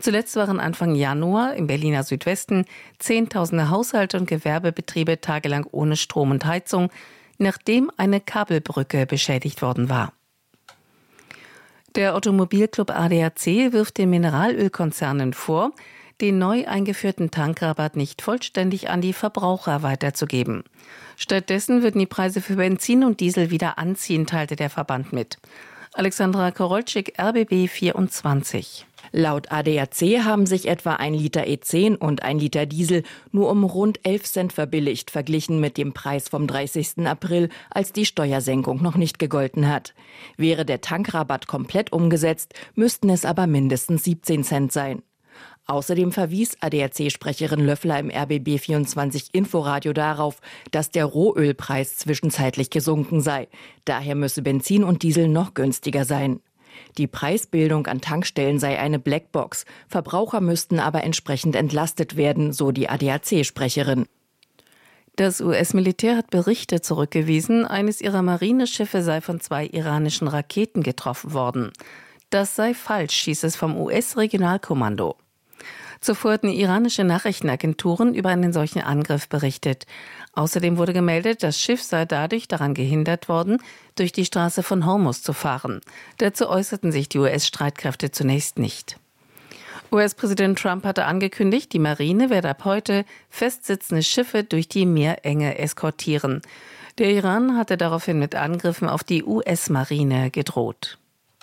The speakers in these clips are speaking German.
Zuletzt waren Anfang Januar im Berliner Südwesten Zehntausende Haushalte und Gewerbebetriebe tagelang ohne Strom und Heizung, nachdem eine Kabelbrücke beschädigt worden war. Der Automobilclub ADAC wirft den Mineralölkonzernen vor, den neu eingeführten Tankrabatt nicht vollständig an die Verbraucher weiterzugeben. Stattdessen würden die Preise für Benzin und Diesel wieder anziehen, teilte der Verband mit. Alexandra Korolczyk, RBB 24. Laut ADAC haben sich etwa 1 Liter E10 und 1 Liter Diesel nur um rund 11 Cent verbilligt, verglichen mit dem Preis vom 30. April, als die Steuersenkung noch nicht gegolten hat. Wäre der Tankrabatt komplett umgesetzt, müssten es aber mindestens 17 Cent sein. Außerdem verwies ADAC-Sprecherin Löffler im RBB 24 Inforadio darauf, dass der Rohölpreis zwischenzeitlich gesunken sei. Daher müsse Benzin und Diesel noch günstiger sein. Die Preisbildung an Tankstellen sei eine Blackbox. Verbraucher müssten aber entsprechend entlastet werden, so die ADAC-Sprecherin. Das US-Militär hat Berichte zurückgewiesen, eines ihrer Marineschiffe sei von 2 iranischen Raketen getroffen worden. Das sei falsch, hieß es vom US-Regionalkommando. Zuvor hatten iranische Nachrichtenagenturen über einen solchen Angriff berichtet. Außerdem wurde gemeldet, das Schiff sei dadurch daran gehindert worden, durch die Straße von Hormuz zu fahren. Dazu äußerten sich die US-Streitkräfte zunächst nicht. US-Präsident Trump hatte angekündigt, die Marine werde ab heute festsitzende Schiffe durch die Meerenge eskortieren. Der Iran hatte daraufhin mit Angriffen auf die US-Marine gedroht.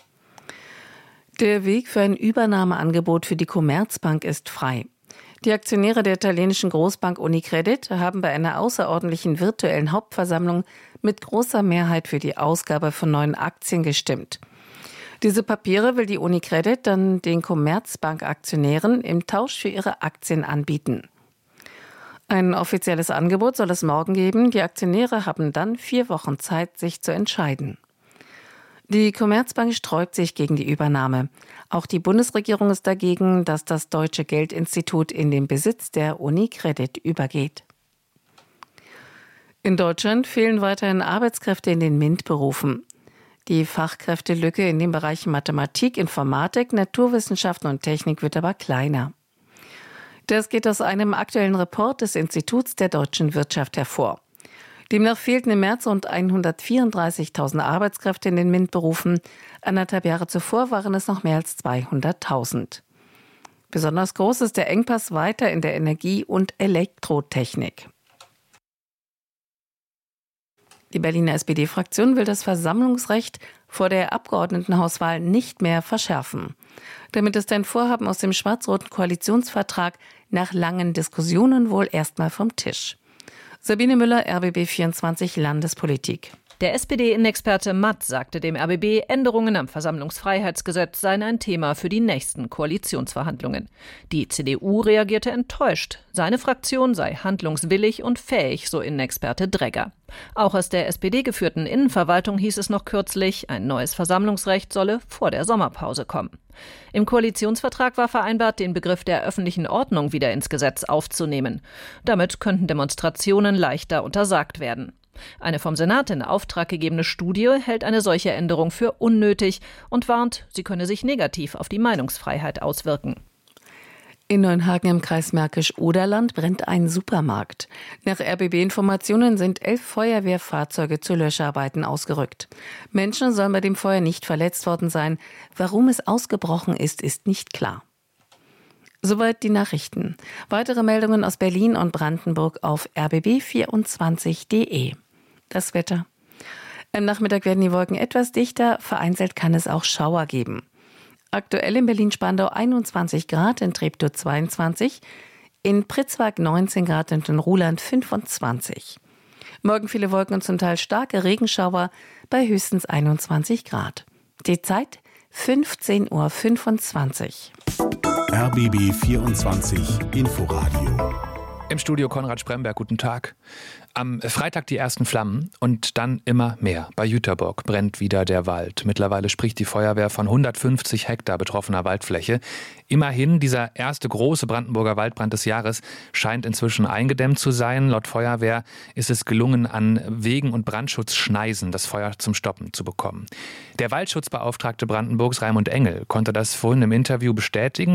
Der Weg für ein Übernahmeangebot für die Commerzbank ist frei. Die Aktionäre der italienischen Großbank Unicredit haben bei einer außerordentlichen virtuellen Hauptversammlung mit großer Mehrheit für die Ausgabe von neuen Aktien gestimmt. Diese Papiere will die Unicredit dann den Commerzbank-Aktionären im Tausch für ihre Aktien anbieten. Ein offizielles Angebot soll es morgen geben. Die Aktionäre haben dann 4 Wochen Zeit, sich zu entscheiden. Die Commerzbank sträubt sich gegen die Übernahme. Auch die Bundesregierung ist dagegen, dass das Deutsche Geldinstitut in den Besitz der Unicredit übergeht. In Deutschland fehlen weiterhin Arbeitskräfte in den MINT-Berufen. Die Fachkräftelücke in den Bereichen Mathematik, Informatik, Naturwissenschaften und Technik wird aber kleiner. Das geht aus einem aktuellen Report des Instituts der deutschen Wirtschaft hervor. Demnach fehlten im März rund 134.000 Arbeitskräfte in den MINT-Berufen. 1,5 Jahre zuvor waren es noch mehr als 200.000. Besonders groß ist der Engpass weiter in der Energie- und Elektrotechnik. Die Berliner SPD-Fraktion will das Versammlungsrecht vor der Abgeordnetenhauswahl nicht mehr verschärfen. Damit ist ein Vorhaben aus dem schwarz-roten Koalitionsvertrag nach langen Diskussionen wohl erstmal vom Tisch. Sabine Müller, RBB 24 Landespolitik. Der SPD-Innenexperte Matt sagte dem RBB, Änderungen am Versammlungsfreiheitsgesetz seien ein Thema für die nächsten Koalitionsverhandlungen. Die CDU reagierte enttäuscht. Seine Fraktion sei handlungswillig und fähig, so Innenexperte Dregger. Auch aus der SPD-geführten Innenverwaltung hieß es noch kürzlich, ein neues Versammlungsrecht solle vor der Sommerpause kommen. Im Koalitionsvertrag war vereinbart, den Begriff der öffentlichen Ordnung wieder ins Gesetz aufzunehmen. Damit könnten Demonstrationen leichter untersagt werden. Eine vom Senat in Auftrag gegebene Studie hält eine solche Änderung für unnötig und warnt, sie könne sich negativ auf die Meinungsfreiheit auswirken. In Neuenhagen im Kreis Märkisch-Oderland brennt ein Supermarkt. Nach RBB-Informationen sind 11 Feuerwehrfahrzeuge zu Löscharbeiten ausgerückt. Menschen sollen bei dem Feuer nicht verletzt worden sein. Warum es ausgebrochen ist, ist nicht klar. Soweit die Nachrichten. Weitere Meldungen aus Berlin und Brandenburg auf rbb24.de. Das Wetter. Am Nachmittag werden die Wolken etwas dichter, vereinzelt kann es auch Schauer geben. Aktuell in Berlin-Spandau 21 Grad, in Treptow 22, in Pritzwalk 19 Grad und in Ruhland 25. Morgen viele Wolken und zum Teil starke Regenschauer bei höchstens 21 Grad. Die Zeit 15:25 Uhr. RBB 24 Inforadio. Im Studio Konrad Spremberg, guten Tag. Am Freitag die ersten Flammen und dann immer mehr. Bei Jüterbock brennt wieder der Wald. Mittlerweile spricht die Feuerwehr von 150 Hektar betroffener Waldfläche. Immerhin, dieser erste große Brandenburger Waldbrand des Jahres scheint inzwischen eingedämmt zu sein. Laut Feuerwehr ist es gelungen, an Wegen- und Brandschutzschneisen das Feuer zum Stoppen zu bekommen. Der Waldschutzbeauftragte Brandenburgs, Raimund Engel, konnte das vorhin im Interview bestätigen.